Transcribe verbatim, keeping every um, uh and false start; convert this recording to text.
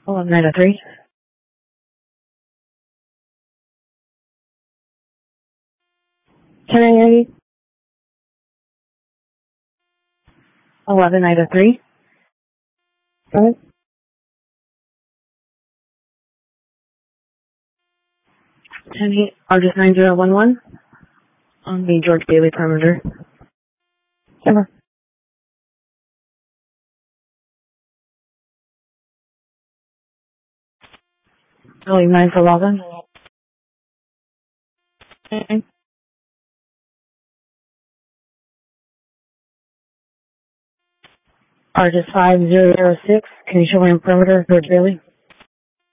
eleven nine oh three. ten eighty. eleven nine oh three. Alright. ten eight, August nine zero one one. On the George Bailey perimeter. Over. Building nine for eleven. Okay. August five zero zero six. Can you show me on perimeter, George Bailey?